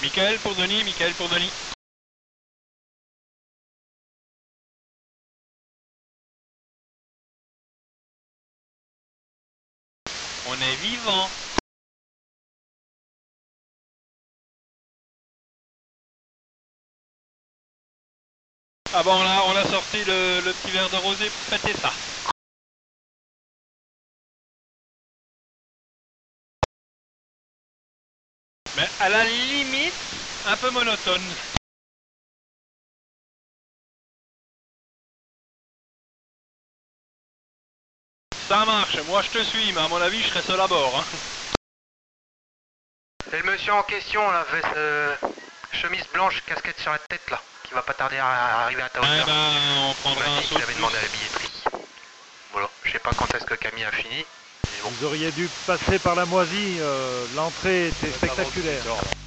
Michael pour Denis, Michael pour Denis. On est vivant. Ah bon, là, on a sorti le petit verre de rosé pour fêter ça. Mais à la limite, un peu monotone. Ça marche, moi je te suis, mais à mon avis je serai seul à bord. Hein. C'est le monsieur en question, là, veste, chemise blanche, casquette sur la tête, là, qui va pas tarder à arriver à ta hauteur. Eh ben, on prendra un saut. Il avait demandé à la billetterie. Voilà, je sais pas quand est-ce que Camille a fini. Mais bon. Vous auriez dû passer par la moisie, l'entrée était spectaculaire.